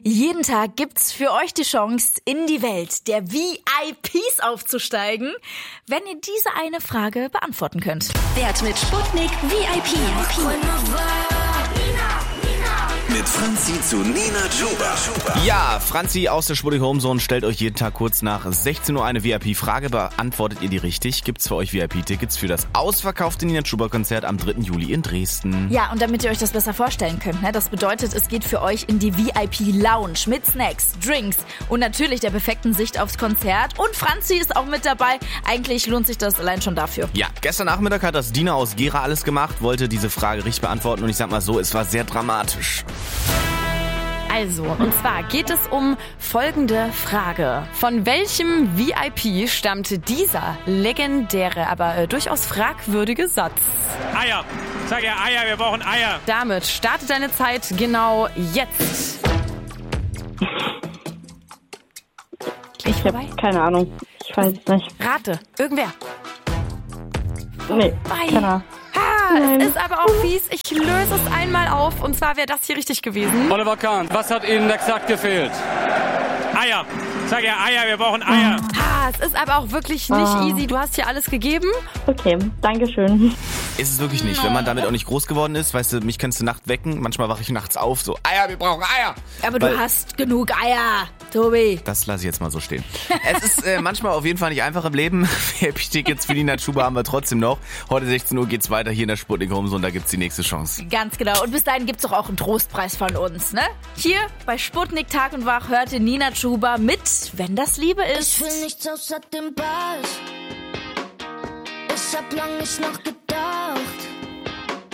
Jeden Tag gibt's für euch die Chance, in die Welt der VIPs aufzusteigen, wenn ihr diese eine Frage beantworten könnt. Wert mit Sputnik VIP. Mit Franzi zu Nina Chuba. Ja, Franzi aus der Sputnik Homezone stellt euch jeden Tag kurz nach 16 Uhr eine VIP-Frage. Beantwortet ihr die richtig, gibt's für euch VIP-Tickets für das ausverkaufte Nina Chuba-Konzert am 3. Juli in Dresden. Ja, und damit ihr euch das besser vorstellen könnt, ne? Das bedeutet, es geht für euch in die VIP-Lounge mit Snacks, Drinks und natürlich der perfekten Sicht aufs Konzert. Und Franzi ist auch mit dabei. Eigentlich lohnt sich das allein schon dafür. Ja, gestern Nachmittag hat das Dina aus Gera alles gemacht, wollte diese Frage richtig beantworten und ich sag mal so, es war sehr dramatisch. Also, und zwar geht es um folgende Frage. Von welchem VIP stammt dieser legendäre, aber durchaus fragwürdige Satz? Eier. Sag ja Eier, wir brauchen Eier. Damit startet deine Zeit genau jetzt. Ich habe keine Ahnung. Ich weiß es nicht. Rate, irgendwer. Nee, keiner. Es ist aber auch fies. Ich löse es einmal auf. Und zwar wäre das hier richtig gewesen. Oliver Kahn, was hat Ihnen exakt gefehlt? Eier. Sag ja Eier, wir brauchen Eier. Es ist aber auch wirklich nicht easy. Du hast hier alles gegeben. Okay, danke schön. Ist es wirklich nicht, wenn man damit auch nicht groß geworden ist. Weißt du, mich kannst du nachts wecken. Manchmal wache ich nachts auf, so Eier, wir brauchen Eier. Aber du hast genug Eier, Tobi. Das lasse ich jetzt mal so stehen. Es ist manchmal auf jeden Fall nicht einfach im Leben. VIP-Tickets für Nina Chuba haben wir trotzdem noch. Heute 16 Uhr geht's weiter hier in der Sputnik Homezone und da gibt's die nächste Chance. Ganz genau. Und bis dahin gibt's doch auch einen Trostpreis von uns, ne? Hier bei Sputnik Tag und Wach hörte Nina Chuba mit Wenn das Liebe ist. Ich will nichts außer dem Ball. Ich hab lang nicht nachgedacht.